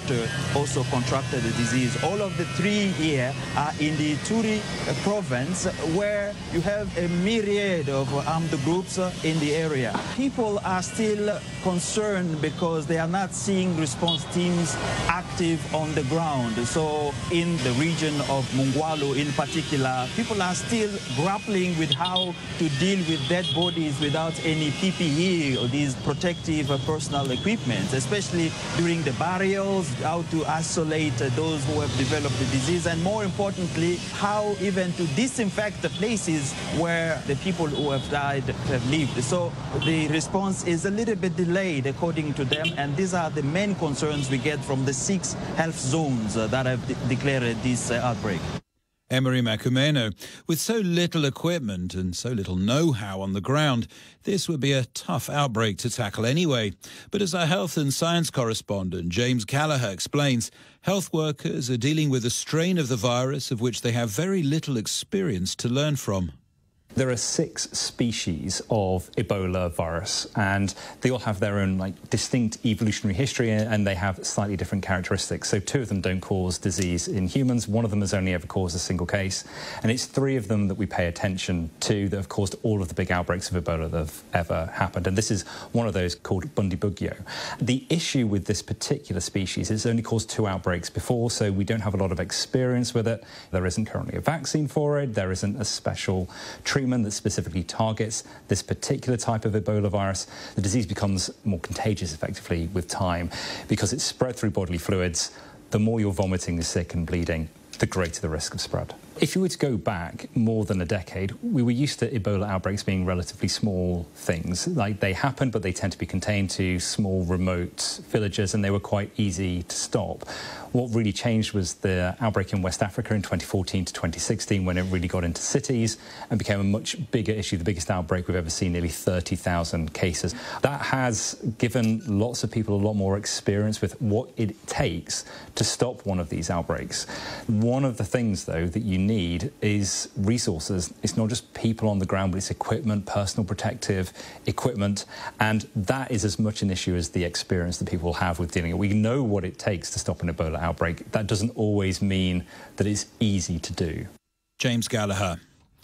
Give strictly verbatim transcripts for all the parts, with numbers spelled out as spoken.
doctor also contracted the disease. All of the three here are in the Ituri province, where you have a myriad of armed groups in the area. People are still concerned because they are not seeing response teams active on the ground. So in the region of Mungwalu in particular, people are still grappling with how to deal with dead bodies without any P P E or these protective personal equipment, especially during the burials, how to isolate those who have developed the disease, and more importantly, how even to disinfect the places where the people who have died have lived. So the response is a little bit delayed according to them, and these are the main concerns we get from the six health zones uh, that have de declared this uh, outbreak. Emery Makumeno. With so little equipment and so little know-how on the ground, this would be a tough outbreak to tackle anyway. But as our health and science correspondent James Gallagher explains, health workers are dealing with a strain of the virus of which they have very little experience to learn from. There are six species of Ebola virus, and they all have their own like distinct evolutionary history, and they have slightly different characteristics. So two of them don't cause disease in humans. One of them has only ever caused a single case, and it's three of them that we pay attention to that have caused all of the big outbreaks of Ebola that have ever happened. And this is one of those called Bundibugyo. The issue with this particular species is it's only caused two outbreaks before, so we don't have a lot of experience with it. There isn't currently a vaccine for it. There isn't a special treatment that specifically targets this particular type of Ebola virus. The disease becomes more contagious effectively with time because it's spread through bodily fluids. The more you're vomiting, sick and bleeding, the greater the risk of spread. If you were to go back more than a decade, we were used to Ebola outbreaks being relatively small things. Like, they happen, but they tend to be contained to small, remote villages, and they were quite easy to stop. What really changed was the outbreak in West Africa in twenty fourteen to twenty sixteen, when it really got into cities and became a much bigger issue, the biggest outbreak we've ever seen, nearly thirty thousand cases. That has given lots of people a lot more experience with what it takes to stop one of these outbreaks. One of the things, though, that you need is resources. It's not just people on the ground, but it's equipment, personal protective equipment, and that is as much an issue as the experience that people have with dealing with it. We know what it takes to stop an Ebola outbreak. That doesn't always mean that it's easy to do. James Gallagher.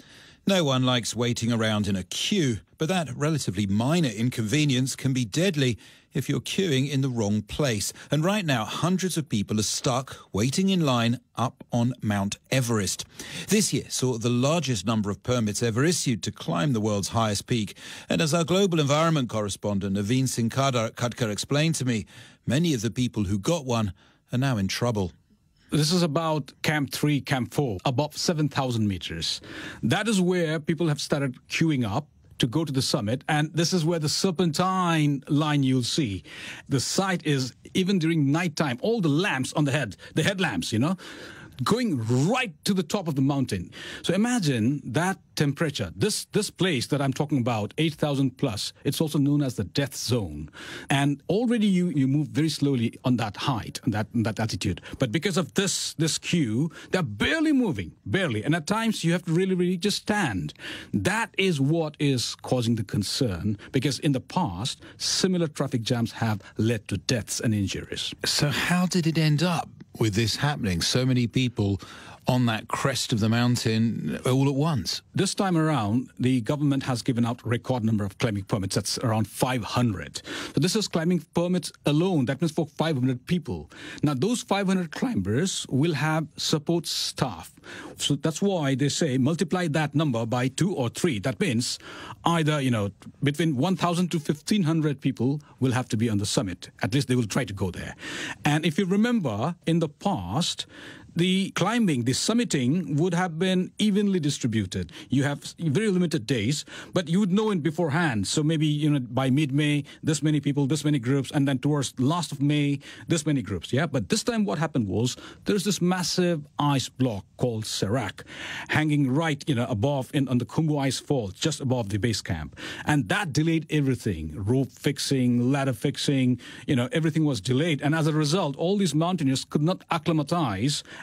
No one likes waiting around in a queue, but that relatively minor inconvenience can be deadly if you're queuing in the wrong place. And right now, hundreds of people are stuck waiting in line up on Mount Everest. This year saw the largest number of permits ever issued to climb the world's highest peak. And as our global environment correspondent Naveen Singh Khadkar explained to me, many of the people who got one are now in trouble. This is about Camp three, Camp four, above seven thousand meters. That is where people have started queuing up to go to the summit, and this is where the serpentine line you'll see. The site is, even during nighttime, all the lamps on the head, the headlamps, you know, going right to the top of the mountain. So imagine that temperature. This this place that I'm talking about, eight thousand plus, it's also known as the death zone. And already you, you move very slowly on that height, on that, on that altitude. But because of this, this queue, they're barely moving, barely. And at times you have to really, really just stand. That is what is causing the concern, because in the past, similar traffic jams have led to deaths and injuries. So how did it end up with this happening? So many people on that crest of the mountain all at once. This time around, the government has given out a record number of climbing permits. That's around five hundred. So this is climbing permits alone. That means for five hundred people. Now, those five hundred climbers will have support staff. So that's why they say multiply that number by two or three. That means either, you know, between one thousand to fifteen hundred people will have to be on the summit. At least they will try to go there. And if you remember, in the past, the climbing, the summiting would have been evenly distributed. You have very limited days, but you would know it beforehand. So maybe, you know, by mid-May, this many people, this many groups, and then towards the last of May, this many groups, yeah? But this time what happened was there's this massive ice block called Serak hanging right, you know, above, in, on the Khumbu Ice Fall, just above the base camp. And that delayed everything. Rope fixing, ladder fixing, you know, everything was delayed. And as a result, all these mountaineers could not acclimatize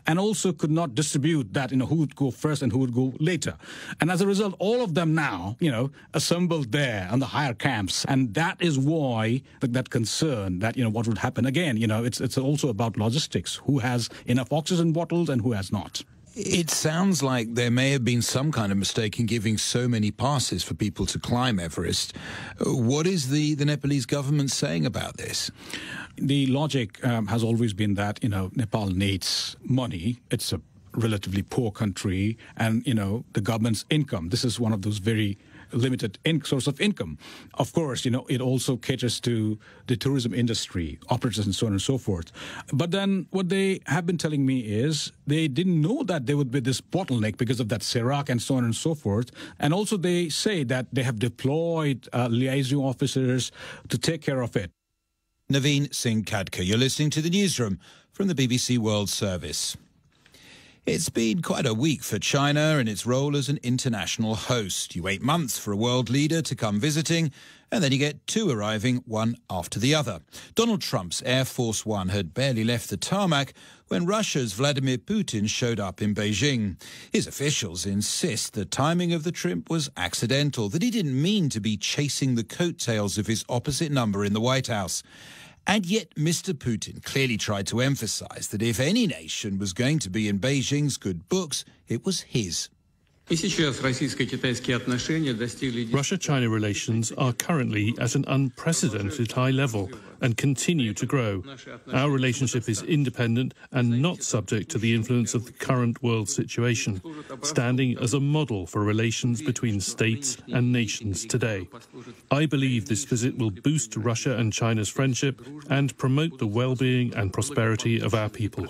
and also could not distribute that, you know, who would go first and who would go later. And as a result, all of them now, you know, assembled there on the higher camps. And that is why that, that concern that, you know, what would happen again, you know, it's, it's also about logistics. Who has enough oxygen bottles and who has not? It sounds like there may have been some kind of mistake in giving so many passes for people to climb Everest. What is the, the Nepalese government saying about this? The logic um, has always been that, you know, Nepal needs money. It's a relatively poor country and, you know, the government's income. This is one of those very limited in source of income. Of course, you know, it also caters to the tourism industry, operators and so on and so forth. But then what they have been telling me is they didn't know that there would be this bottleneck because of that Serac and so on and so forth. And also they say that they have deployed uh, liaison officers to take care of it. Naveen Singh Khadka, you're listening to the newsroom from the B B C World Service. It's been quite a week for China in its role as an international host. You wait months for a world leader to come visiting, and then you get two arriving one after the other. Donald Trump's Air Force One had barely left the tarmac when Russia's Vladimir Putin showed up in Beijing. His officials insist the timing of the trip was accidental, that he didn't mean to be chasing the coattails of his opposite number in the White House. And yet Mister Putin clearly tried to emphasize that if any nation was going to be in Beijing's good books, it was his. Russia-China relations are currently at an unprecedented high level and continue to grow. Our relationship is independent and not subject to the influence of the current world situation, standing as a model for relations between states and nations today. I believe this visit will boost Russia and China's friendship and promote the well-being and prosperity of our people.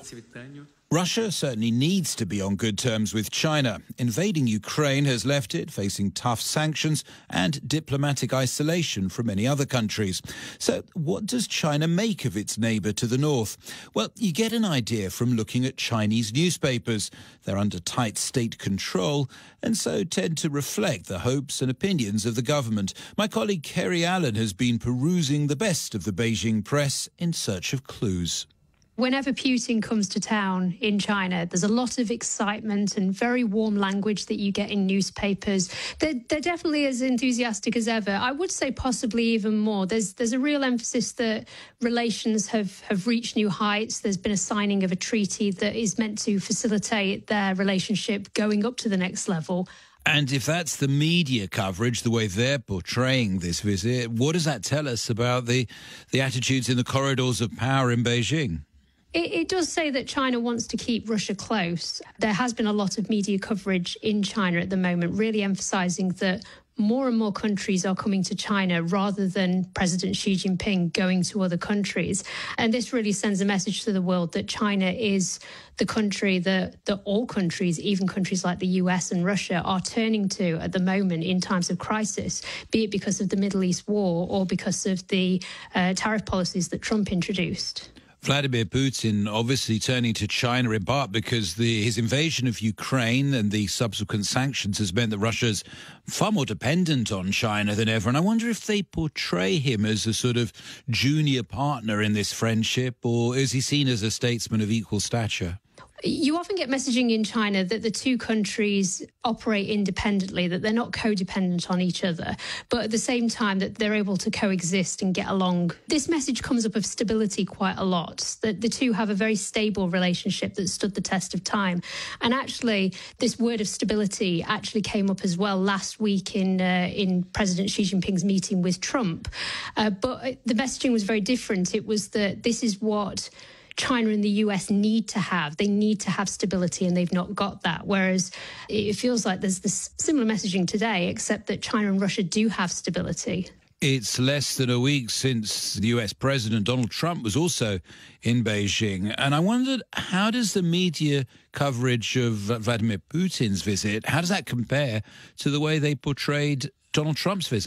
Russia certainly needs to be on good terms with China. Invading Ukraine has left it facing tough sanctions and diplomatic isolation from many other countries. So what does China make of its neighbour to the north? Well, you get an idea from looking at Chinese newspapers. They're under tight state control and so tend to reflect the hopes and opinions of the government. My colleague Kerry Allen has been perusing the best of the Beijing press in search of clues. Whenever Putin comes to town in China, there's a lot of excitement and very warm language that you get in newspapers. They're, they're definitely as enthusiastic as ever. I would say possibly even more. There's there's a real emphasis that relations have, have reached new heights. There's been a signing of a treaty that is meant to facilitate their relationship going up to the next level. And if that's the media coverage, the way they're portraying this visit, what does that tell us about the, the attitudes in the corridors of power in Beijing? It, it does say that China wants to keep Russia close. There has been a lot of media coverage in China at the moment, really emphasising that more and more countries are coming to China rather than President Xi Jinping going to other countries. And this really sends a message to the world that China is the country that, that all countries, even countries like the U S and Russia, are turning to at the moment in times of crisis, be it because of the Middle East war or because of the uh, tariff policies that Trump introduced. Vladimir Putin obviously turning to China in part because the, his invasion of Ukraine and the subsequent sanctions has meant that Russia's far more dependent on China than ever. And I wonder if they portray him as a sort of junior partner in this friendship, or is he seen as a statesman of equal stature? You often get messaging in China that the two countries operate independently, that they're not codependent on each other, but at the same time that they're able to coexist and get along. This message comes up of stability quite a lot, that the two have a very stable relationship that stood the test of time. And actually, this word of stability actually came up as well last week in uh, in President Xi Jinping's meeting with Trump. Uh, but the messaging was very different. It was that this is what China and the U S need to have. They need to have stability, and they've not got that. Whereas it feels like there's this similar messaging today, except that China and Russia do have stability. It's less than a week since the U S President Donald Trump was also in Beijing. And I wondered, how does the media coverage of Vladimir Putin's visit, how does that compare to the way they portrayed Donald Trump's visit?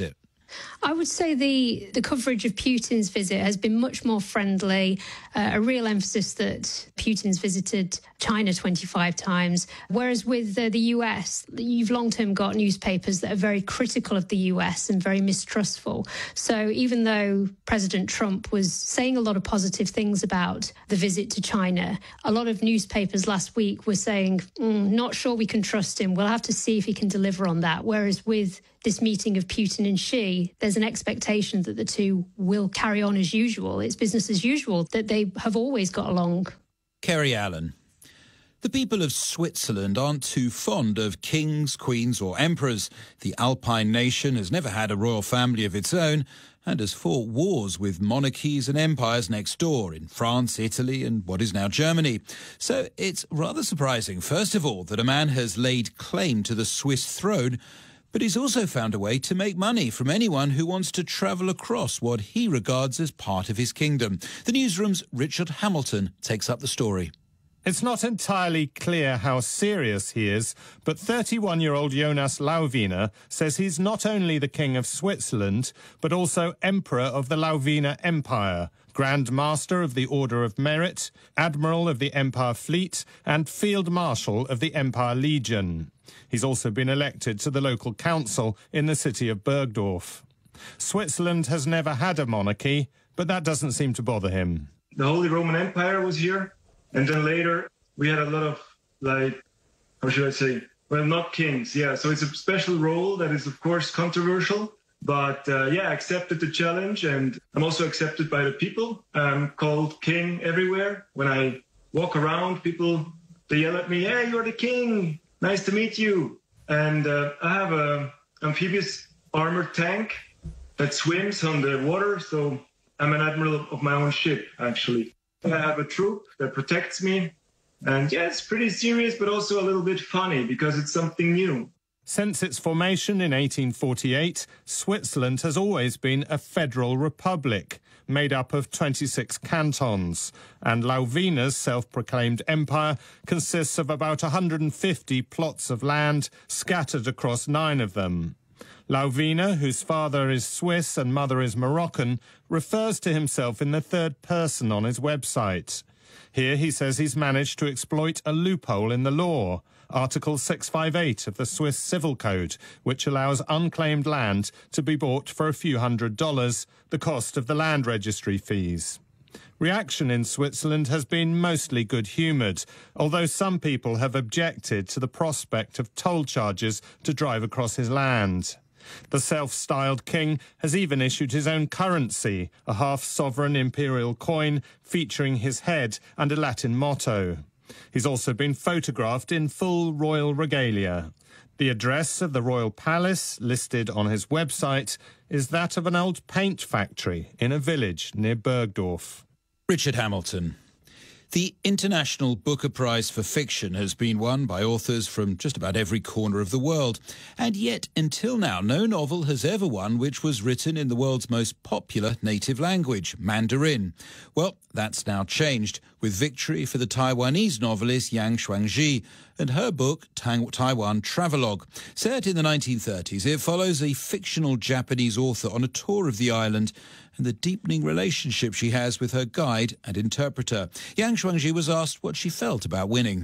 I would say the, the coverage of Putin's visit has been much more friendly, uh, a real emphasis that Putin's visited China twenty-five times, whereas with uh, the U S, you've long-term got newspapers that are very critical of the U S and very mistrustful. So even though President Trump was saying a lot of positive things about the visit to China, a lot of newspapers last week were saying, mm, not sure we can trust him. We'll have to see if he can deliver on that. Whereas with this meeting of Putin and Xi, there's an expectation that the two will carry on as usual. It's business as usual, that they have always got along. Kerry Allen. The people of Switzerland aren't too fond of kings, queens or emperors. The Alpine nation has never had a royal family of its own and has fought wars with monarchies and empires next door in France, Italy and what is now Germany. So it's rather surprising, first of all, that a man has laid claim to the Swiss throne, but he's also found a way to make money from anyone who wants to travel across what he regards as part of his kingdom. The newsroom's Richard Hamilton takes up the story. It's not entirely clear how serious he is, but thirty-one-year-old Jonas Lauwiner says he's not only the King of Switzerland, but also Emperor of the Lauwiner Empire, Grand Master of the Order of Merit, Admiral of the Empire Fleet, and Field Marshal of the Empire Legion. He's also been elected to the local council in the city of Bergdorf. Switzerland has never had a monarchy, but that doesn't seem to bother him. The Holy Roman Empire was here. And then later, we had a lot of, like, how should I say, well, not kings, yeah. So it's a special role that is, of course, controversial. But, uh, yeah, I accepted the challenge, and I'm also accepted by the people. I'm called king everywhere. When I walk around, people, they yell at me, hey, you're the king. Nice to meet you. And uh, I have a amphibious armored tank that swims on the water. So I'm an admiral of my own ship, actually. I have a troop that protects me. And yeah, it's pretty serious, but also a little bit funny because it's something new. Since its formation in eighteen forty-eight, Switzerland has always been a federal republic, made up of twenty-six cantons, and Lauwiner's self-proclaimed empire consists of about one hundred fifty plots of land scattered across nine of them. Lauwiner, whose father is Swiss and mother is Moroccan, refers to himself in the third person on his website. Here he says he's managed to exploit a loophole in the law, Article six fifty-eight of the Swiss Civil Code, which allows unclaimed land to be bought for a few hundred dollars, the cost of the land registry fees. Reaction in Switzerland has been mostly good-humoured, although some people have objected to the prospect of toll charges to drive across his land. The self-styled king has even issued his own currency, a half-sovereign imperial coin featuring his head and a Latin motto. He's also been photographed in full royal regalia. The address of the royal palace, listed on his website, is that of an old paint factory in a village near Bergdorf. Richard Hamilton. The International Booker Prize for Fiction has been won by authors from just about every corner of the world. And yet, until now, no novel has ever won which was written in the world's most popular native language, Mandarin. Well, that's now changed, with victory for the Taiwanese novelist Yang Xuangji and her book, Taiwan Travelogue. Set in the nineteen thirties, it follows a fictional Japanese author on a tour of the island and the deepening relationship she has with her guide and interpreter. Yang Xuangji was asked what she felt about winning.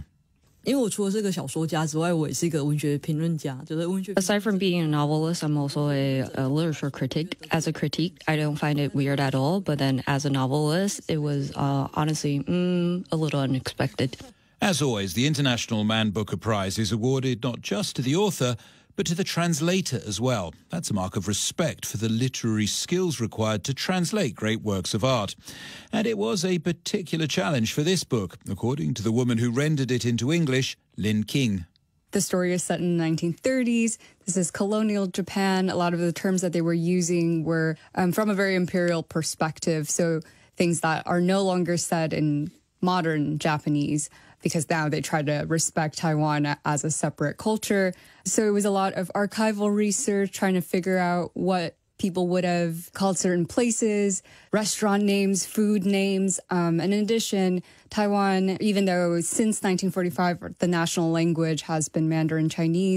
Aside from being a novelist, I'm also a, a literature critic. As a critique, I don't find it weird at all. But then as a novelist, it was uh, honestly mm, a little unexpected. As always, the International Man Booker Prize is awarded not just to the author, but to the translator as well. That's a mark of respect for the literary skills required to translate great works of art. And it was a particular challenge for this book, according to the woman who rendered it into English, Lin King. The story is set in the nineteen thirties. This is colonial Japan. A lot of the terms that they were using were um, from a very imperial perspective, so things that are no longer said in modern Japanese, because now they try to respect Taiwan as a separate culture. So it was a lot of archival research, trying to figure out what people would have called certain places, restaurant names, food names. Um, and in addition, Taiwan, even though since nineteen forty-five, the national language has been Mandarin Chinese,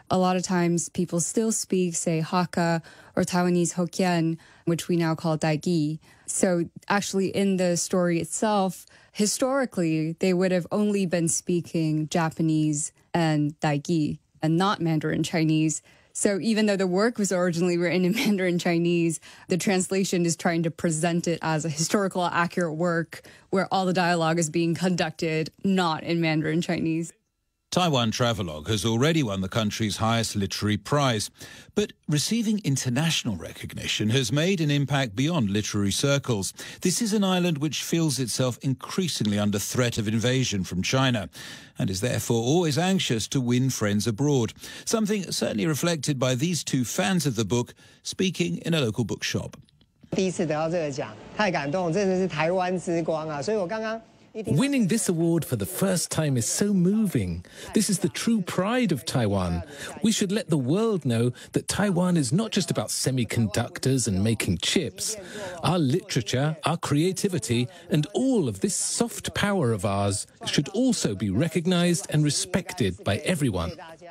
A lot of times people still speak, say, Hakka or Taiwanese Hokkien, which we now call Daigi. So actually in the story itself, historically, they would have only been speaking Japanese and Daigi and not Mandarin Chinese. So even though the work was originally written in Mandarin Chinese, the translation is trying to present it as a historical, accurate work where all the dialogue is being conducted not in Mandarin Chinese. Taiwan Travelogue has already won the country's highest literary prize, but receiving international recognition has made an impact beyond literary circles. This is an island which feels itself increasingly under threat of invasion from China and is therefore always anxious to win friends abroad, something certainly reflected by these two fans of the book speaking in a local bookshop. 第一次得到这个奖，太感动，真的是台湾之光啊！所以我刚刚 Winning this award for the first time is so moving. This is the true pride of Taiwan. We should let the world know that Taiwan is not just about semiconductors and making chips. Our literature, our creativity, and all of this soft power of ours should also be recognized and respected by everyone.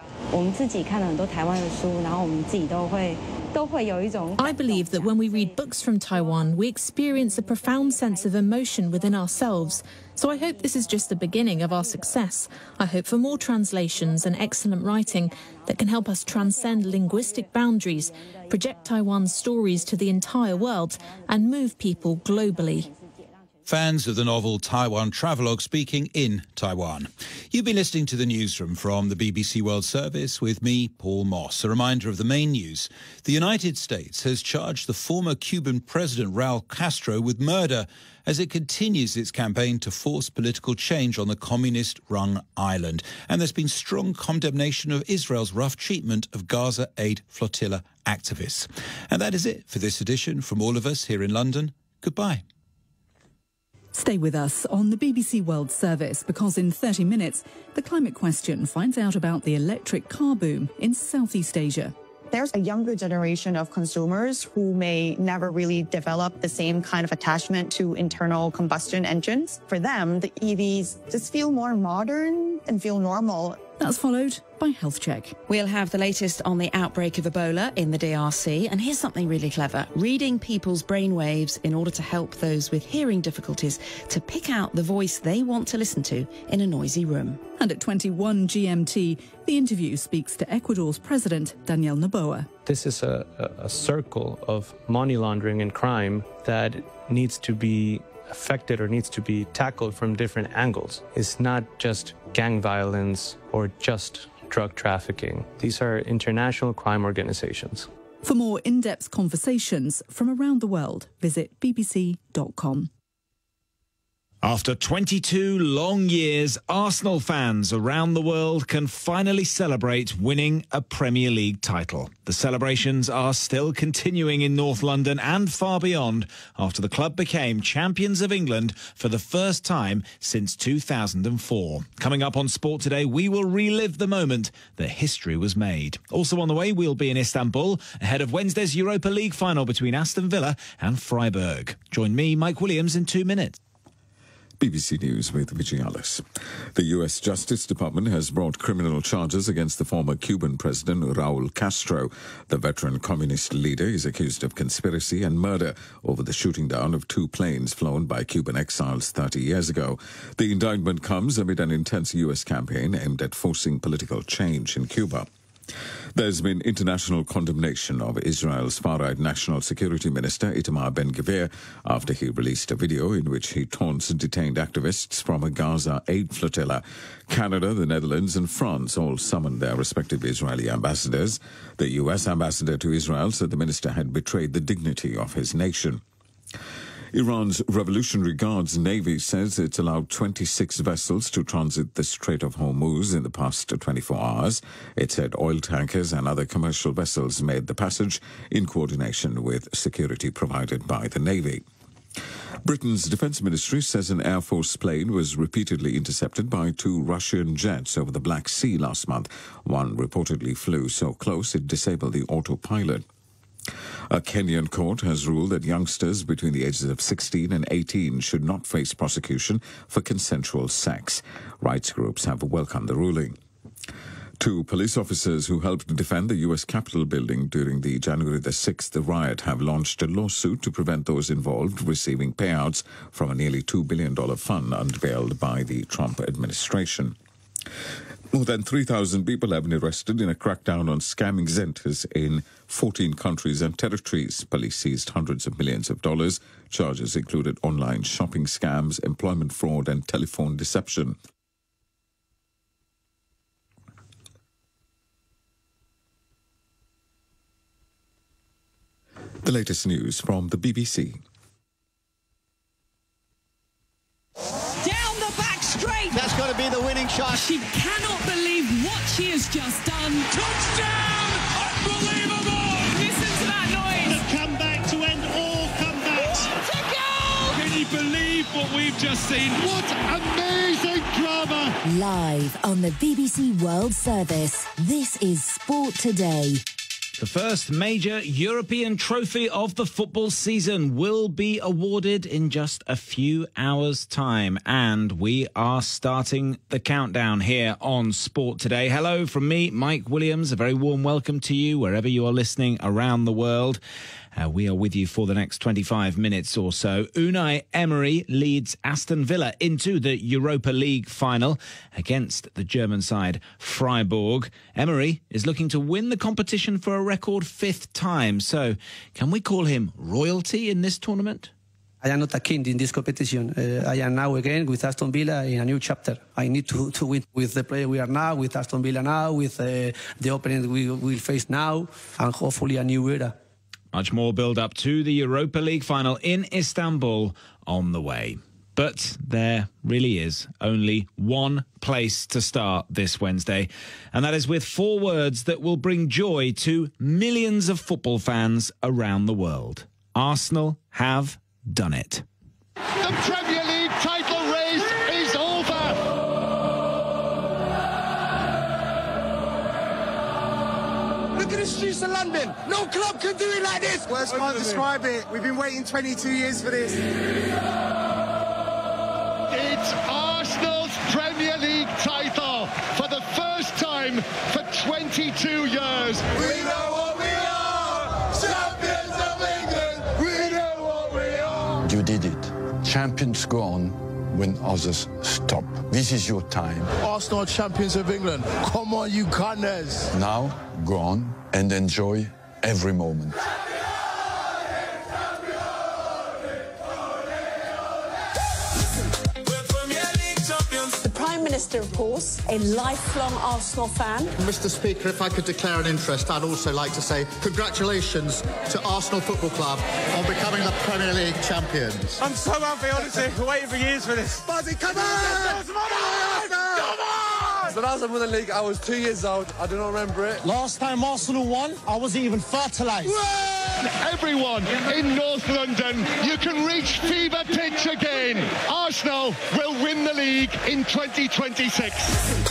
I believe that when we read books from Taiwan, we experience a profound sense of emotion within ourselves. So I hope this is just the beginning of our success. I hope for more translations and excellent writing that can help us transcend linguistic boundaries, project Taiwan's stories to the entire world, and move people globally. Fans of the novel Taiwan Travelogue speaking in Taiwan. You've been listening to the newsroom from the B B C World Service with me, Paul Moss. A reminder of the main news. The United States has charged the former Cuban president Raul Castro with murder as it continues its campaign to force political change on the communist-run island. And there's been strong condemnation of Israel's rough treatment of Gaza Aid Flotilla activists. And that is it for this edition. From all of us here in London, goodbye. Stay with us on the B B C World Service because in thirty minutes, the climate question finds out about the electric car boom in Southeast Asia. There's a younger generation of consumers who may never really develop the same kind of attachment to internal combustion engines. For them, the E Vs just feel more modern and feel normal. That's followed by Health Check. We'll have the latest on the outbreak of Ebola in the D R C. And here's something really clever. Reading people's brainwaves in order to help those with hearing difficulties to pick out the voice they want to listen to in a noisy room. And at twenty-one G M T, the interview speaks to Ecuador's president, Daniel Noboa. This is a, a circle of money laundering and crime that needs to be affected or needs to be tackled from different angles. It's not just gang violence or just drug trafficking. These are international crime organizations. For more in-depth conversations from around the world, visit b b c dot com. After twenty-two long years, Arsenal fans around the world can finally celebrate winning a Premier League title. The celebrations are still continuing in North London and far beyond after the club became champions of England for the first time since two thousand four. Coming up on Sport Today, we will relive the moment that history was made. Also on the way, we'll be in Istanbul ahead of Wednesday's Europa League final between Aston Villa and Freiburg. Join me, Mike Williams, in two minutes. B B C News with Vijay Alice. The U S Justice Department has brought criminal charges against the former Cuban president Raul Castro. The veteran communist leader is accused of conspiracy and murder over the shooting down of two planes flown by Cuban exiles thirty years ago. The indictment comes amid an intense U S campaign aimed at forcing political change in Cuba. There's been international condemnation of Israel's far-right National Security Minister Itamar Ben-Gvir after he released a video in which he taunts detained activists from a Gaza aid flotilla. Canada, the Netherlands and France all summoned their respective Israeli ambassadors. The U S ambassador to Israel said the minister had betrayed the dignity of his nation. Iran's Revolutionary Guards Navy says it's allowed twenty-six vessels to transit the Strait of Hormuz in the past twenty-four hours. It said oil tankers and other commercial vessels made the passage in coordination with security provided by the Navy. Britain's Defence Ministry says an Air Force plane was repeatedly intercepted by two Russian jets over the Black Sea last month. One reportedly flew so close it disabled the autopilot. A Kenyan court has ruled that youngsters between the ages of sixteen and eighteen should not face prosecution for consensual sex. Rights groups have welcomed the ruling. Two police officers who helped defend the U S Capitol building during the January the sixth riot have launched a lawsuit to prevent those involved receiving payouts from a nearly two billion dollars fund unveiled by the Trump administration. More than three thousand people have been arrested in a crackdown on scamming centers in fourteen countries and territories. Police seized hundreds of millions of dollars. Charges included online shopping scams, employment fraud, and telephone deception. The latest news from the B B C. Down the back straight. That's got to be the winning shot. She cannot believe what she has just done. Touchdown! Unbelievable! Listen to that noise. The comeback to end all comebacks. What a goal! Can you believe what we've just seen? What amazing drama! Live on the B B C World Service, this is Sport Today. The first major European trophy of the football season will be awarded in just a few hours' time. And we are starting the countdown here on Sport Today. Hello from me, Mike Williams. A very warm welcome to you wherever you are listening around the world. Uh, we are with you for the next twenty-five minutes or so. Unai Emery leads Aston Villa into the Europa League final against the German side Freiburg. Emery is looking to win the competition for a record fifth time. So can we call him royalty in this tournament? I am not a king in this competition. Uh, I am now again with Aston Villa in a new chapter. I need to, to win with the player we are now, with Aston Villa now, with uh, the opponent we will face now, and hopefully a new era. Much more build-up to the Europa League final in Istanbul on the way. But there really is only one place to start this Wednesday, and that is with four words that will bring joy to millions of football fans around the world. Arsenal have done it. The Premier League title race is over. Look at the streets of London. No club can do it like this. Words can't describe it. We've been waiting twenty-two years for this. It's Arsenal's Premier League title for the first time for twenty-two years. We know what we are. Champions of England. We know what we are. You did it. Champions go on when others stop. This is your time. Arsenal are champions of England. Come on, you gunners. Now, go on and enjoy every moment. The Prime Minister, of course, a lifelong Arsenal fan. Mister Speaker, if I could declare an interest, I'd also like to say congratulations to Arsenal Football Club on becoming the Premier League champions. I'm so happy, honestly. We're waiting for years for this. Buzzy, come on! Come on! Come on! The last time we won the league, I was two years old. I do not remember it. Last time Arsenal won, I wasn't even fertilised. Everyone in North London, you can reach fever pitch again. Arsenal will win the league in twenty twenty-six.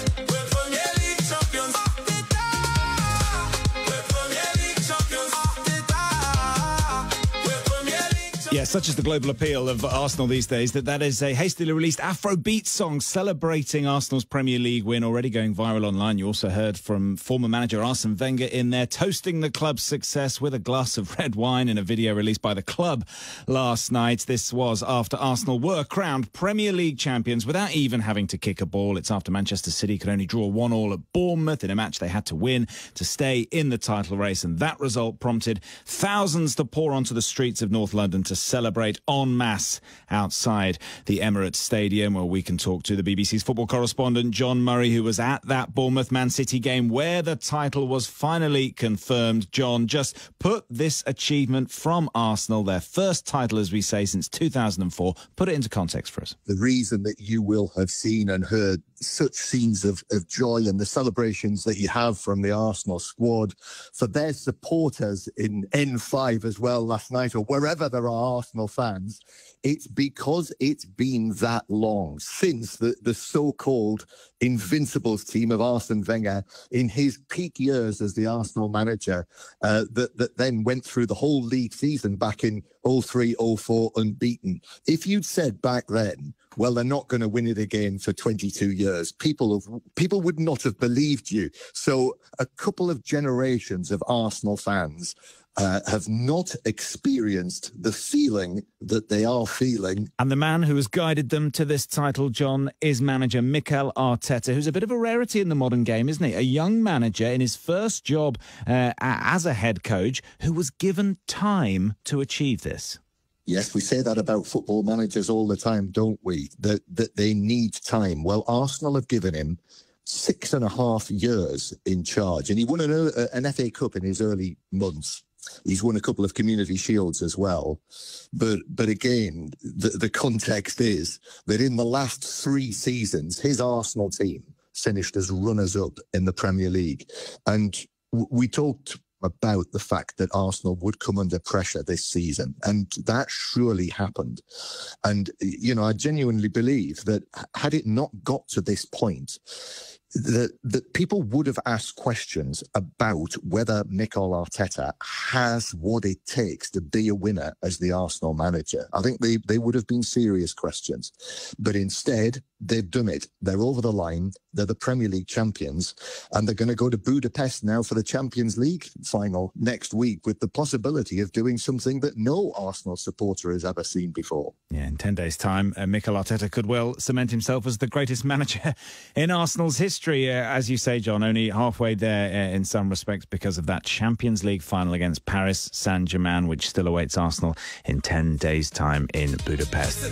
Yeah, such is the global appeal of Arsenal these days that that is a hastily released Afrobeat song celebrating Arsenal's Premier League win, already going viral online. You also heard from former manager Arsene Wenger in there, toasting the club's success with a glass of red wine in a video released by the club last night. This was after Arsenal were crowned Premier League champions without even having to kick a ball. It's after Manchester City could only draw one all at Bournemouth in a match they had to win to stay in the title race, and that result prompted thousands to pour onto the streets of North London to celebrate en masse outside the Emirates Stadium, where we can talk to the B B C's football correspondent John Murray, who was at that Bournemouth-Man City game where the title was finally confirmed. John, just put this achievement from Arsenal, their first title, as we say, since two thousand four, put it into context for us. The reason that you will have seen and heard such scenes of, of joy and the celebrations that you have from the Arsenal squad, for their supporters in N five as well last night, or wherever there are Arsenal fans, it's because it's been that long since the, the so-called Invincibles team of Arsene Wenger in his peak years as the Arsenal manager uh, that, that then went through the whole league season back in oh three oh four unbeaten. If you'd said back then, well, they're not going to win it again for twenty-two years. People have, people would not have believed you. So a couple of generations of Arsenal fans Uh, have not experienced the feeling that they are feeling. And the man who has guided them to this title, John, is manager Mikel Arteta, who's a bit of a rarity in the modern game, isn't he? A young manager in his first job uh, as a head coach who was given time to achieve this. Yes, we say that about football managers all the time, don't we? That, that they need time. Well, Arsenal have given him six and a half years in charge, and he won an, uh, an F A Cup in his early months. He's won a couple of Community Shields as well. But but again, the, the context is that in the last three seasons, his Arsenal team finished as runners-up in the Premier League. And w- we talked about the fact that Arsenal would come under pressure this season, and that surely happened. And, you know, I genuinely believe that had it not got to this point, that, that people would have asked questions about whether Mikel Arteta has what it takes to be a winner as the Arsenal manager. I think they, they would have been serious questions. But instead, they've done it. They're over the line. They're the Premier League champions, and they're going to go to Budapest now for the Champions League final next week, with the possibility of doing something that no Arsenal supporter has ever seen before. Yeah, in ten days' time, uh, Mikel Arteta could well cement himself as the greatest manager in Arsenal's history. Uh, as you say, John, only halfway there uh, in some respects because of that Champions League final against Paris Saint-Germain, which still awaits Arsenal in ten days' time in Budapest.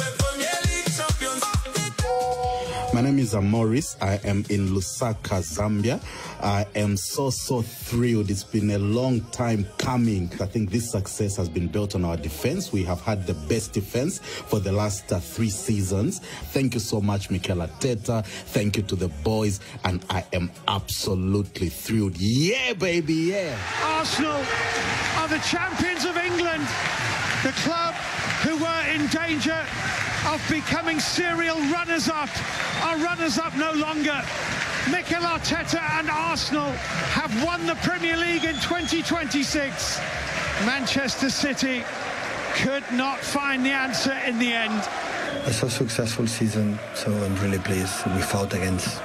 My name is Maurice. I am in Lusaka, Zambia. I am so, so thrilled. It's been a long time coming. I think this success has been built on our defense. We have had the best defense for the last uh, three seasons. Thank you so much, Mikel Arteta. Thank you to the boys. And I am absolutely thrilled. Yeah, baby, yeah. Arsenal are the champions of England. The club who were in danger of becoming serial runners-up are runners-up no longer. Mikel Arteta and Arsenal have won the Premier League in twenty twenty-six. Manchester City could not find the answer in the end. It's a successful season, so I'm really pleased. We fought against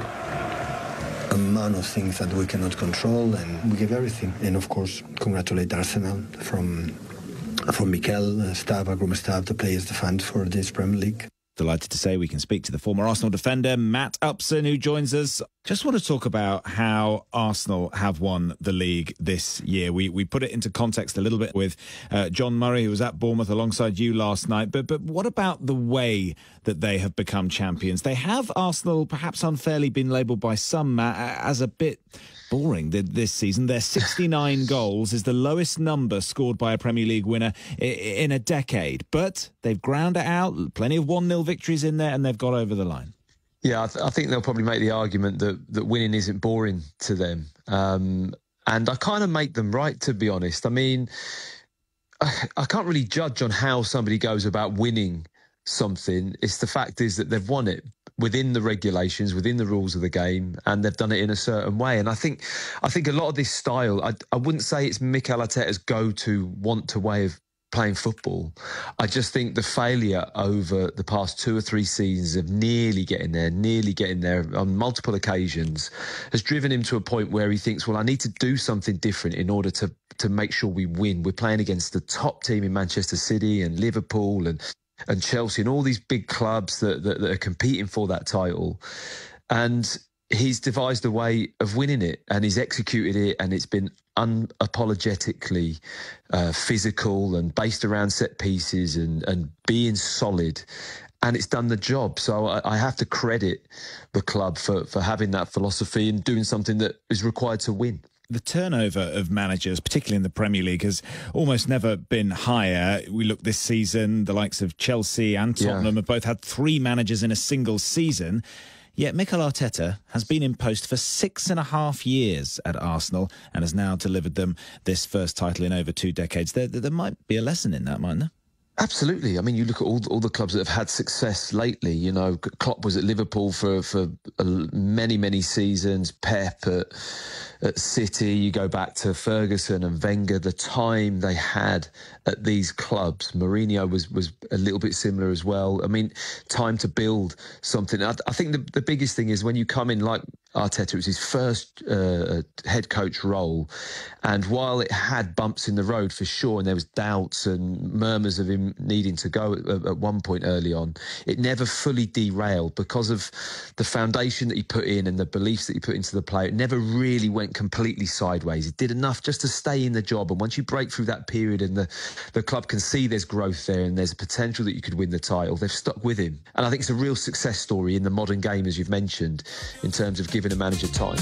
a man of things that we cannot control, and we gave everything. And of course, congratulate Arsenal from from Mikel, staff, agreement staff, the players, the fans for this Premier League. Delighted to say we can speak to the former Arsenal defender, Matt Upson, who joins us. Just want to talk about how Arsenal have won the league this year. We we put it into context a little bit with uh, John Murray, who was at Bournemouth alongside you last night. But but what about the way that they have become champions? They have, Arsenal, perhaps unfairly been labelled by some, Matt, as a bit boring this season. Their sixty-nine goals is the lowest number scored by a Premier League winner in a decade. But they've ground it out, plenty of one nil victories in there, and they've got over the line. Yeah, I, th- I think they'll probably make the argument that, that winning isn't boring to them. Um, and I kind of make them right, to be honest. I mean, I, I can't really judge on how somebody goes about winning something. It's the fact is that they've won it within the regulations, within the rules of the game, and they've done it in a certain way. And I think I think a lot of this style, I, I wouldn't say it's Mikel Arteta's go-to, want-to way of playing football. I just think the failure over the past two or three seasons of nearly getting there, nearly getting there on multiple occasions, has driven him to a point where he thinks, well, I need to do something different in order to to make sure we win. We're playing against the top team in Manchester City and Liverpool and and Chelsea and all these big clubs that, that, that are competing for that title. And he's devised a way of winning it, and he's executed it, and it's been unapologetically uh, physical and based around set pieces and, and being solid. And it's done the job. So I, I have to credit the club for, for having that philosophy and doing something that is required to win. The turnover of managers, particularly in the Premier League, has almost never been higher. We look this season, the likes of Chelsea and Tottenham yeah. have both had three managers in a single season. Yet Mikel Arteta has been in post for six and a half years at Arsenal and has now delivered them this first title in over two decades. There, there might be a lesson in that, mightn't there? Absolutely. I mean, you look at all all the clubs that have had success lately. You know, Klopp was at Liverpool for for many many seasons. Pep at, at City. You go back to Ferguson and Wenger. The time they had at these clubs. Mourinho was was a little bit similar as well. I mean, time to build something. I, I think the the biggest thing is when you come in like Arteta. It was his first uh, head coach role, and while it had bumps in the road for sure, and there was doubts and murmurs of him needing to go at, at one point early on, it never fully derailed because of the foundation that he put in and the beliefs that he put into the player. It never really went completely sideways. It did enough just to stay in the job, and once you break through that period and the, the club can see there's growth there and there's a potential that you could win the title, they've stuck with him. And I think it's a real success story in the modern game, as you've mentioned, in terms of giving a manager time.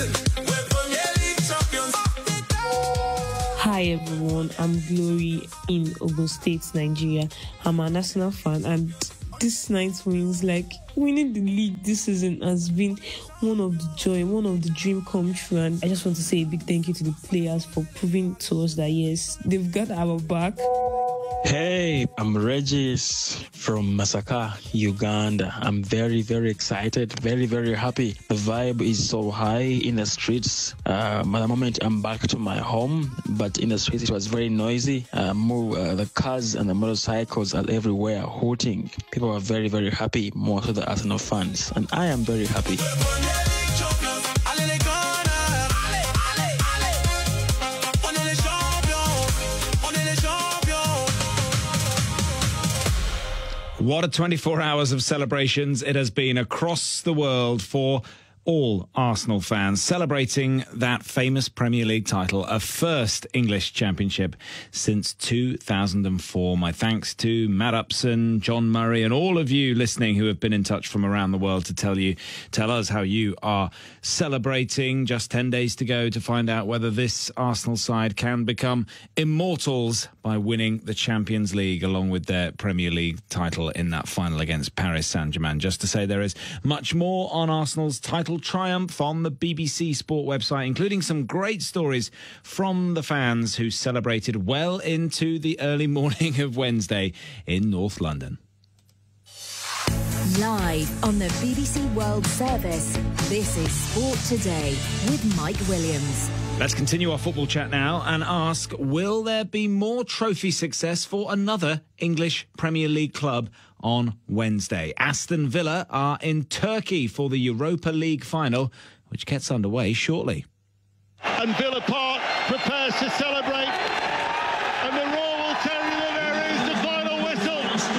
Hi everyone, I'm Glory in Ogun State, Nigeria. I'm an Arsenal fan, and this night's wins, like winning the league this season, has been one of the joy, one of the dream come true. And I just want to say a big thank you to the players for proving to us that yes, they've got our back. Hey, I'm Regis from Masaka, Uganda. I'm very, very excited, very, very happy. The vibe is so high in the streets. Um, at the moment, I'm back to my home, but in the streets, it was very noisy. Uh, more, uh, the cars and the motorcycles are everywhere, hooting. People are very, very happy, most of the Arsenal fans, and I am very happy. What a twenty-four hours of celebrations it has been across the world for all Arsenal fans, celebrating that famous Premier League title, a first English championship since two thousand four. My thanks to Matt Upson, John Murray, and all of you listening who have been in touch from around the world to tell you, tell us how you are celebrating. Just ten days to go to find out whether this Arsenal side can become immortals by winning the Champions League along with their Premier League title in that final against Paris Saint-Germain. Just to say there is much more on Arsenal's title triumph on the B B C Sport website, including some great stories from the fans who celebrated well into the early morning of Wednesday in North London. Live on the B B C World Service, this is Sport Today with Mike Williams. Let's continue our football chat now and ask, will there be more trophy success for another English Premier League club on Wednesday? Aston Villa are in Turkey for the Europa League final, which gets underway shortly. And Villa Park prepares to celebrate, and the roar will tell you that there is the final whistle.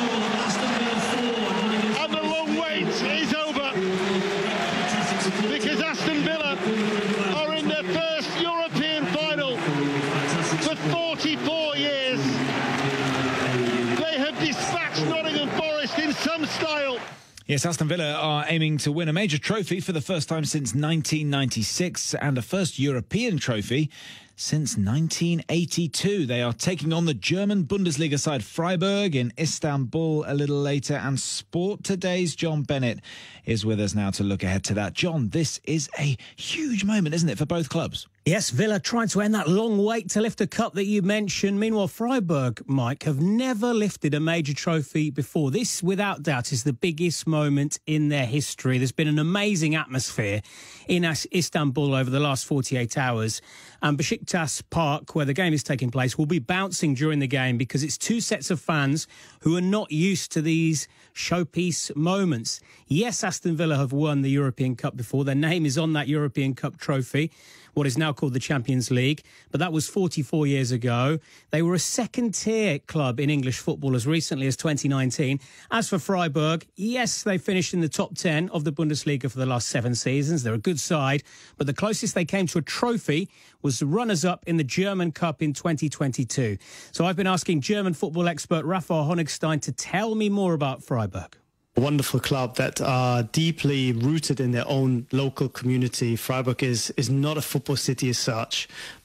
And the long wait is over, because Aston Villa are in their first European final for forty-four years. They have dispatched Nottingham Forest in some style. Yes, Aston Villa are aiming to win a major trophy for the first time since nineteen ninety-six and a first European trophy since nineteen eighty-two. They are taking on the German Bundesliga side Freiburg in Istanbul a little later, and Sport Today's John Bennett is with us now to look ahead to that. John, this is a huge moment, isn't it, for both clubs? Yes, Villa trying to end that long wait to lift a cup that you mentioned. Meanwhile, Freiburg, Mike, have never lifted a major trophy before. This, without doubt, is the biggest moment in their history. There's been an amazing atmosphere in Istanbul over the last forty-eight hours. And Besiktas Park, where the game is taking place, will be bouncing during the game because it's two sets of fans who are not used to these showpiece moments. Yes, Aston Villa have won the European Cup before. Their name is on that European Cup trophy, what is now called the Champions League, but that was forty-four years ago. They were a second-tier club in English football as recently as twenty nineteen. As for Freiburg, yes, they finished in the top ten of the Bundesliga for the last seven seasons. They're a good side, but the closest they came to a trophy was the runners-up in the German Cup in twenty twenty-two. So I've been asking German football expert Raphael Honigstein to tell me more about Freiburg. A wonderful club that are deeply rooted in their own local community. Freiburg is is not a football city as such,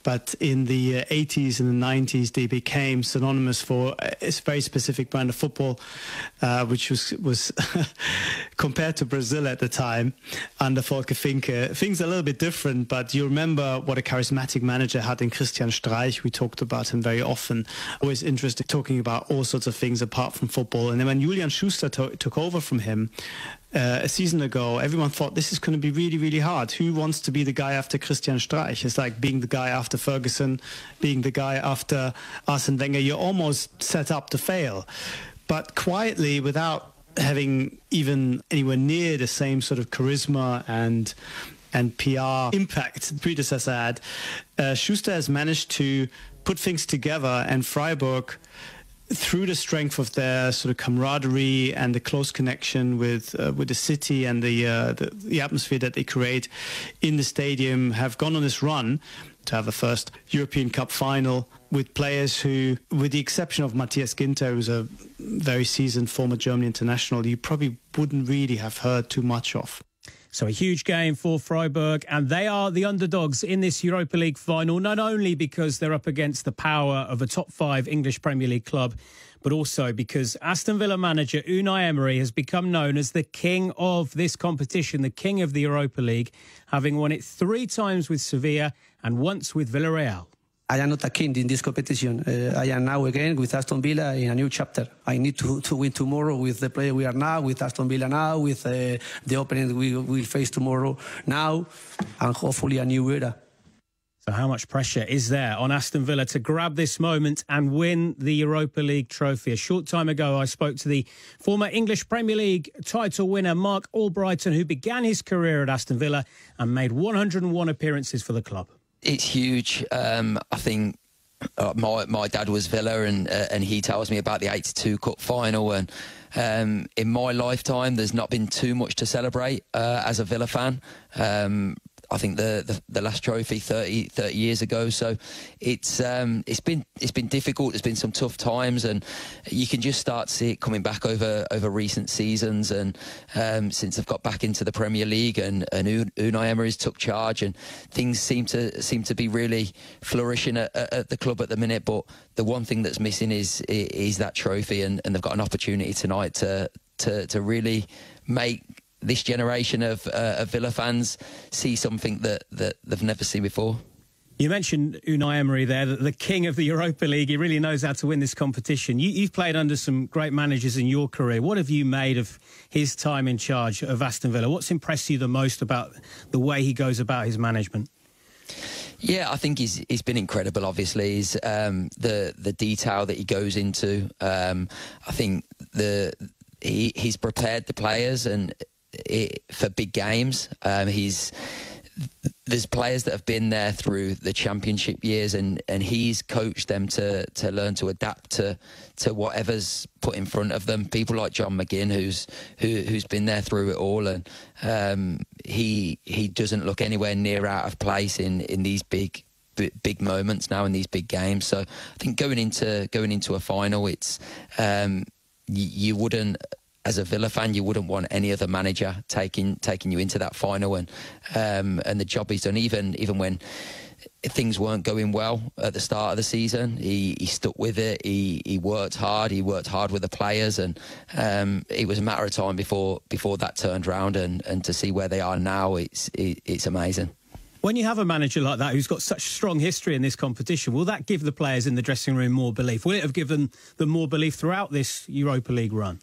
but in the uh, eighties and the nineties they became synonymous for a very specific brand of football, uh, which was was compared to Brazil at the time under Volker Finke. Things are a little bit different, but you remember what a charismatic manager had in Christian Streich. We talked about him very often, always interested talking about all sorts of things apart from football. And then when Julian Schuster to took over from him Uh, a season ago, everyone thought this is going to be really, really hard. Who wants to be the guy after Christian Streich? It's like being the guy after Ferguson, being the guy after Arsene Wenger. You're almost set up to fail. But quietly, without having even anywhere near the same sort of charisma and and P R impact the predecessor had, uh, Schuster has managed to put things together, and Freiburg, through the strength of their sort of camaraderie and the close connection with uh, with the city and the, uh, the the atmosphere that they create in the stadium, have gone on this run to have a first European Cup final with players who, with the exception of Matthias Ginter, who's a very seasoned former German international, you probably wouldn't really have heard too much of. So a huge game for Freiburg, and they are the underdogs in this Europa League final, not only because they're up against the power of a top five English Premier League club, but also because Aston Villa manager Unai Emery has become known as the king of this competition, the king of the Europa League, having won it three times with Sevilla and once with Villarreal. I am not a king in this competition. Uh, I am now again with Aston Villa in a new chapter. I need to, to win tomorrow with the player we are now, with Aston Villa now, with uh, the opponent we will face tomorrow now, and hopefully a new era. So how much pressure is there on Aston Villa to grab this moment and win the Europa League trophy? A short time ago, I spoke to the former English Premier League title winner, Mark Albrighton, who began his career at Aston Villa and made one hundred and one appearances for the club. It's huge. Um, I think uh, my my dad was Villa, and uh, and he tells me about the eighty-two Cup final. And um, in my lifetime, there's not been too much to celebrate uh, as a Villa fan. Um, I think the, the the last trophy thirty, thirty years ago. So it's um, it's been it's been difficult. There's been some tough times, and you can just start to see it coming back over over recent seasons. And um, since I've got back into the Premier League, and, and Unai Emery's took charge, and things seem to seem to be really flourishing at, at the club at the minute. But the one thing that's missing is is that trophy, and, and they've got an opportunity tonight to to to really make this generation of, uh, of Villa fans see something that, that they've never seen before. You mentioned Unai Emery there, the king of the Europa League. He really knows how to win this competition. You, you've played under some great managers in your career. What have you made of his time in charge of Aston Villa? What's impressed you the most about the way he goes about his management? Yeah, I think he's he's been incredible. Obviously, he's um, the the detail that he goes into. Um, I think the he he's prepared the players and. It, for big games. Um, he's there's players that have been there through the championship years, and, and he's coached them to to learn to adapt to to whatever's put in front of them. People like John McGinn, who's who who's been there through it all, and um, he he doesn't look anywhere near out of place in in these big. big moments now in these big games. So I think going into going into a final, it's um, you, you wouldn't. As a Villa fan, you wouldn't want any other manager taking taking you into that final, and um, and the job he's done. Even even when things weren't going well at the start of the season, he, he stuck with it. He he worked hard. He worked hard with the players, and um, it was a matter of time before before that turned round. And, and to see where they are now, it's it, it's amazing. When you have a manager like that who's got such strong history in this competition, will that give the players in the dressing room more belief? Will it have given them more belief throughout this Europa League run?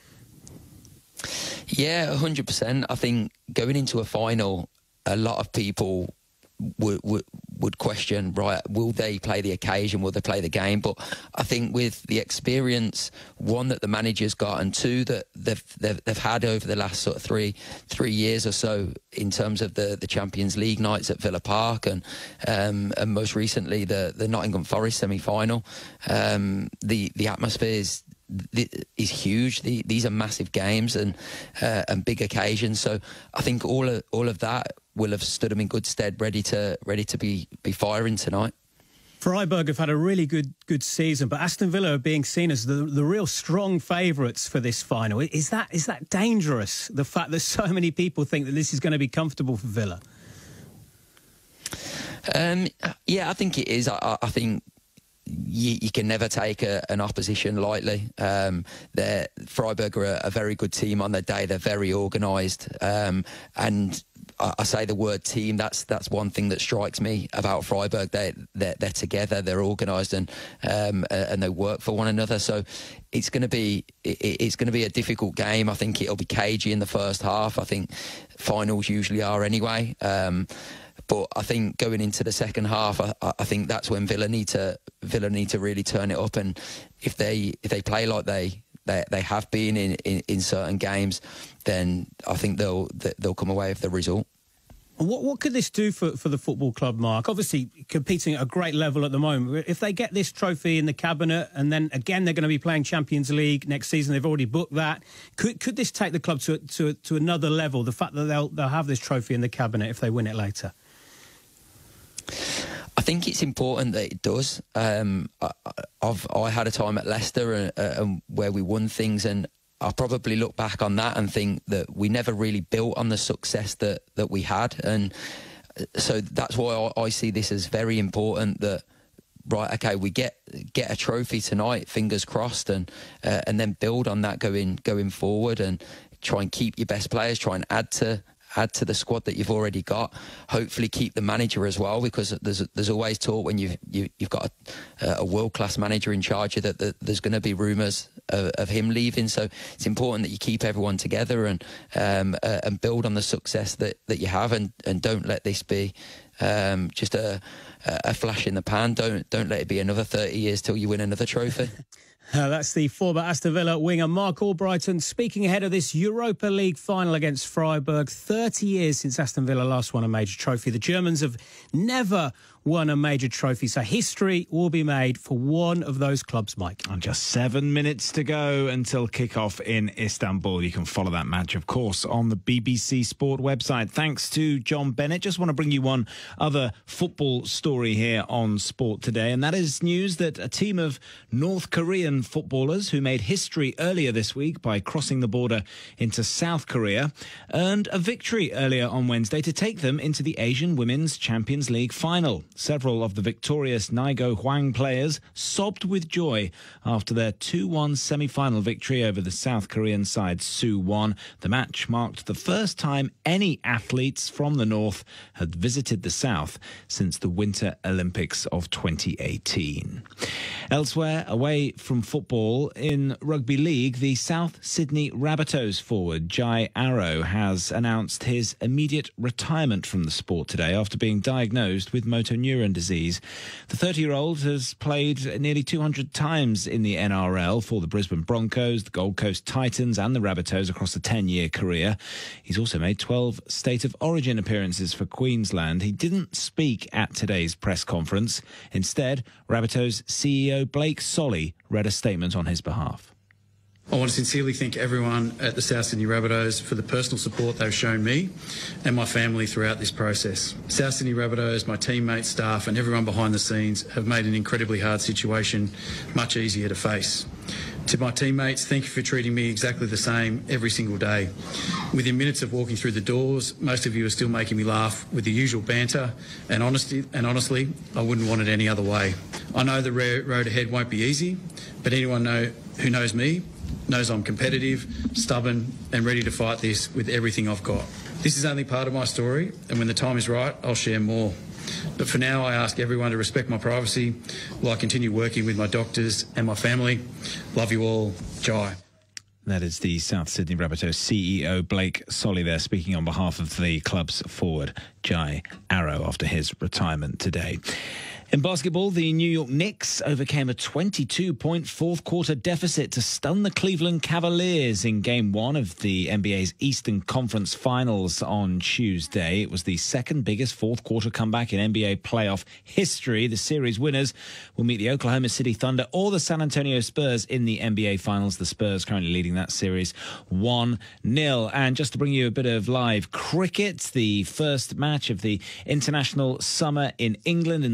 Yeah, one hundred percent. I think going into a final, a lot of people would, would would question, right, will they play the occasion, will they play the game? But I think with the experience, one, that the manager's got, and two, that they've they've, they've had over the last sort of three three years or so in terms of the, the Champions League nights at Villa Park, and um, and most recently the, the Nottingham Forest semi-final, um, the, the atmosphere is is huge. The, these are massive games and uh, and big occasions. So I think all of all of that will have stood them in good stead, ready to ready to be be firing tonight. Freiburg have had a really good good season, but Aston Villa are being seen as the the real strong favourites for this final. Is that is that dangerous? The fact that so many people think that this is going to be comfortable for Villa. Um, yeah, I think it is. I, I think you, you can never take a, an opposition lightly. Um, Freiburg are a, a very good team on their day. They're very organised, um, and I, I say the word team. That's that's one thing that strikes me about Freiburg. They they're, they're together. They're organised, and um, and they work for one another. So it's going to be it, it's going to be a difficult game. I think it'll be cagey in the first half. I think finals usually are anyway. Um, But I think going into the second half, I, I think that's when Villa need to Villa need to really turn it up. And if they if they play like they they, they have been in, in, in certain games, then I think they'll they'll come away with the result. What what could this do for, for the football club, Mark? Obviously, competing at a great level at the moment. If they get this trophy in the cabinet, and then again they're going to be playing Champions League next season, they've already booked that. Could could this take the club to to to another level? The fact that they'll they'll have this trophy in the cabinet if they win it later. I think it's important that it does. Um, I, I've I had a time at Leicester and, uh, and where we won things, and I probably look back on that and think that we never really built on the success that that we had, and so that's why I, I see this as very important. That right, okay, we get get a trophy tonight, fingers crossed, and uh, and then build on that going going forward, and try and keep your best players, try and add to. add to the squad that you've already got. Hopefully keep the manager as well, because there's there's always talk when you've you, you've got a, a world-class manager in charge that, that there's going to be rumours of, of him leaving. So it's important that you keep everyone together and um, uh, and build on the success that, that you have, and, and don't let this be um, just a a flash in the pan. Don't don't let it be another thirty years till you win another trophy. Uh, that's the former Aston Villa winger Mark Albrighton speaking ahead of this Europa League final against Freiburg. thirty years since Aston Villa last won a major trophy. The Germans have never won a major trophy, so history will be made for one of those clubs, Mike. And just seven minutes to go until kick-off in Istanbul. You can follow that match, of course, on the B B C Sport website. Thanks to John Bennett. Just want to bring you one other football story here on Sport Today, and that is news that a team of North Korean footballers who made history earlier this week by crossing the border into South Korea earned a victory earlier on Wednesday to take them into the Asian Women's Champions League final. Several of the victorious Naigo Hwang players sobbed with joy after their two one semi-final victory over the South Korean side Suwon. The match marked the first time any athletes from the North had visited the South since the Winter Olympics of twenty eighteen. Elsewhere, away from football, in rugby league, the South Sydney Rabbitohs forward Jai Arrow has announced his immediate retirement from the sport today after being diagnosed with motor neuron disease. The thirty-year-old has played nearly two hundred times in the N R L for the Brisbane Broncos, the Gold Coast Titans and the Rabbitohs across a ten-year career. He's also made twelve State of Origin appearances for Queensland. He didn't speak at today's press conference. Instead, Rabbitohs C E O Blake Solly read a statement on his behalf. I want to sincerely thank everyone at the South Sydney Rabbitohs for the personal support they've shown me and my family throughout this process. South Sydney Rabbitohs, my teammates, staff and everyone behind the scenes have made an incredibly hard situation much easier to face. To my teammates, thank you for treating me exactly the same every single day. Within minutes of walking through the doors, most of you are still making me laugh with the usual banter, and, honesty, and honestly, I wouldn't want it any other way. I know the road ahead won't be easy, but anyone know, who knows me knows I'm competitive, stubborn and ready to fight this with everything I've got. This is only part of my story, and when the time is right, I'll share more. But for now, I ask everyone to respect my privacy while I continue working with my doctors and my family. Love you all. Jai. That is the South Sydney Rabbitohs C E O Blake Solly there speaking on behalf of the club's forward Jai Arrow after his retirement today. In basketball, the New York Knicks overcame a twenty-two point fourth quarter deficit to stun the Cleveland Cavaliers in Game one of the N B A's Eastern Conference Finals on Tuesday. It was the second biggest fourth quarter comeback in N B A playoff history. The series winners will meet the Oklahoma City Thunder or the San Antonio Spurs in the N B A Finals. The Spurs currently leading that series one nil. And just to bring you a bit of live cricket, the first match of the international summer in England in the women's game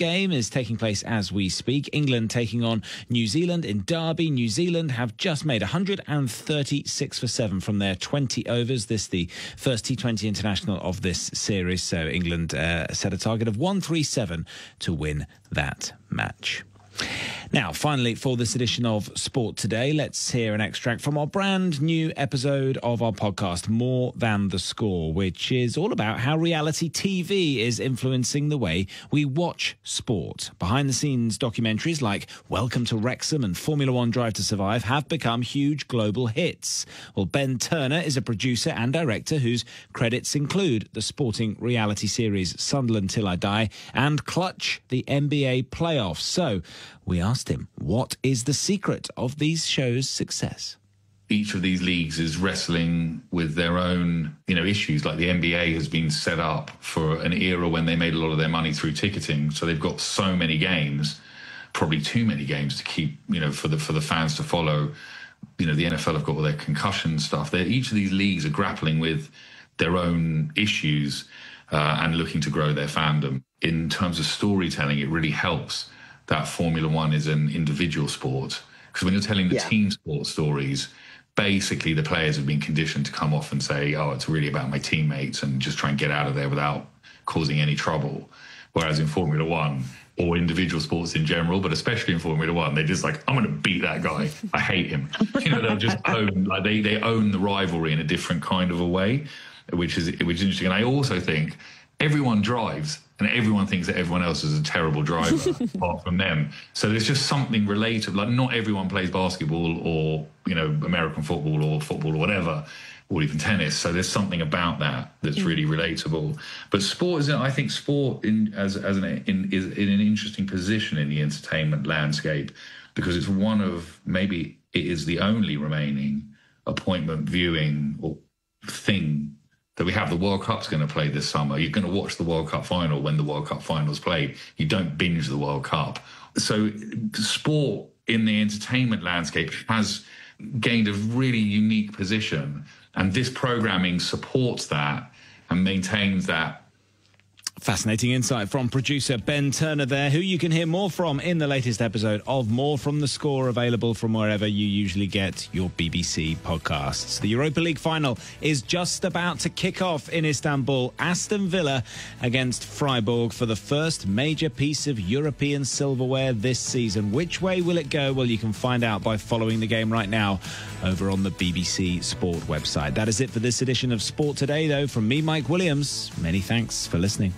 game is taking place as we speak. England taking on New Zealand in Derby. New Zealand have just made one hundred thirty-six for seven from their twenty overs. This the first T twenty international of this series. So England uh, set a target of one thirty-seven to win that match. Now, finally, for this edition of Sport Today, let's hear an extract from our brand new episode of our podcast, More Than the Score, which is all about how reality T V is influencing the way we watch sport. Behind-the-scenes documentaries like Welcome to Wrexham and Formula One Drive to Survive have become huge global hits. Well, Ben Turner is a producer and director whose credits include the sporting reality series Sunderland Till I Die and Clutch, the N B A playoffs. So, we asked him, what is the secret of these shows' success? Each of these leagues is wrestling with their own, you know, issues. Like the N B A has been set up for an era when they made a lot of their money through ticketing. So they've got so many games, probably too many games to keep, you know, for the for the fans to follow. You know, the N F L have got all their concussion stuff. They're, each of these leagues are grappling with their own issues uh, and looking to grow their fandom. In terms of storytelling, it really helps that Formula One is an individual sport. Because when you're telling the yeah. team sport stories, basically the players have been conditioned to come off and say, oh, it's really about my teammates, and just try and get out of there without causing any trouble. Whereas in Formula One, or individual sports in general, but especially in Formula One, they're just like, I'm going to beat that guy. I hate him. You know, they'll just own, like they, they own the rivalry in a different kind of a way, which is, which is interesting. And I also think everyone drives, and everyone thinks that everyone else is a terrible driver apart from them. So there's just something relatable. Like, not everyone plays basketball or, you know, American football or football or whatever, or even tennis. So there's something about that that's really relatable. But sport is, I think, sport in as as an in is in an interesting position in the entertainment landscape, because it's one of, maybe it is the only remaining appointment viewing or thing that we have. The World Cup's going to play this summer. You're going to watch the World Cup final when the World Cup final's played. You don't binge the World Cup. So sport in the entertainment landscape has gained a really unique position, and this programming supports that and maintains that. Fascinating insight from producer Ben Turner there, who you can hear more from in the latest episode of More From the Score, available from wherever you usually get your B B C podcasts. The Europa League final is just about to kick off in Istanbul. Aston Villa against Freiburg for the first major piece of European silverware this season. Which way will it go? Well, you can find out by following the game right now over on the B B C Sport website. That is it for this edition of Sport Today, though. From me, Mike Williams, many thanks for listening.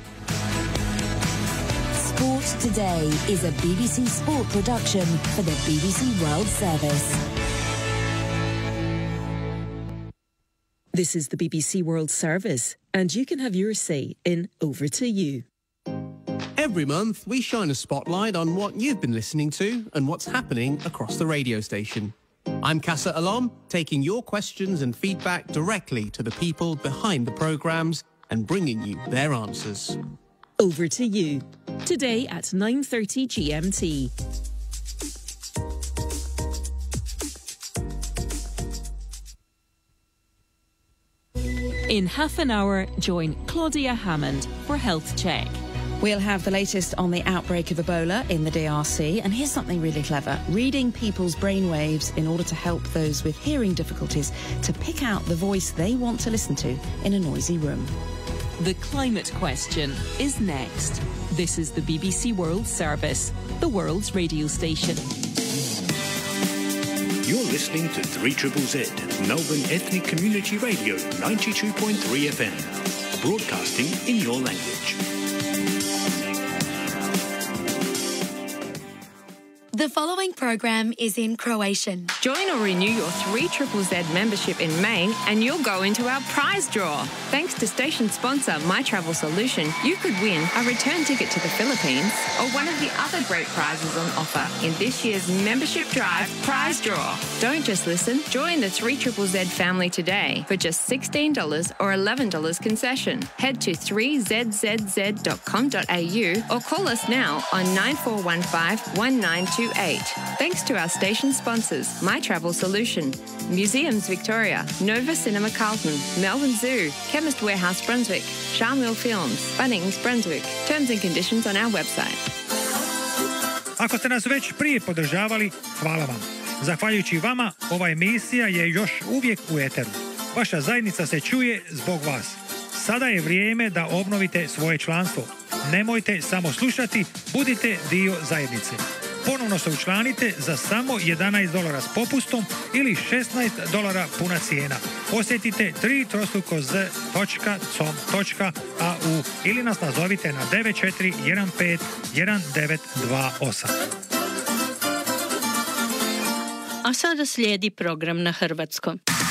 Sport Today is a B B C Sport production for the B B C World Service. This is the B B C World Service, and you can have your say in Over to You. Every month, we shine a spotlight on what you've been listening to and what's happening across the radio station. I'm Casa Alom, taking your questions and feedback directly to the people behind the programmes and bringing you their answers. Over to You, today at nine thirty G M T. In half an hour, join Claudia Hammond for Health Check. We'll have the latest on the outbreak of Ebola in the D R C, and here's something really clever: reading people's brainwaves in order to help those with hearing difficulties to pick out the voice they want to listen to in a noisy room. The Climate Question is next. This is the B B C World Service, the world's radio station. You're listening to three Z Z Z, Melbourne Ethnic Community Radio, ninety-two point three F M, broadcasting in your language. The following program is in Croatian. Join or renew your three Z Z Z membership in May and you'll go into our prize draw. Thanks to station sponsor My Travel Solution, you could win a return ticket to the Philippines or one of the other great prizes on offer in this year's Membership Drive prize draw. Don't just listen, join the three Z Z Z family today for just sixteen dollars or eleven dollars concession. Head to three z z z dot com dot a u or call us now on nine four one five, one nine two two eight. Thanks to our station sponsors, My Travel Solution, Museums Victoria, Nova Cinema Carlton, Melbourne Zoo, Chemist Warehouse Brunswick, Charmwell Films, Bunnings Brunswick. Terms and conditions on our website. Ako ste nas već prije podržavali, hvala vam. Zahvaljujući vama, ova emisija je još uvijek u eteru. Vaša zajednica se čuje zbog vas. Sada je vrijeme da obnovite svoje članstvo. Nemojte samo slušati, budite dio zajednice. Ponovno se učlanite za samo jedanaest dolara s popustom ili šesnaest dolara puna cijena. Posjetite tri trostruko z točka com točka a u ili nas nazovite na devet četiri jedan pet jedan devet dva osam. A sada slijedi program na hrvatskom.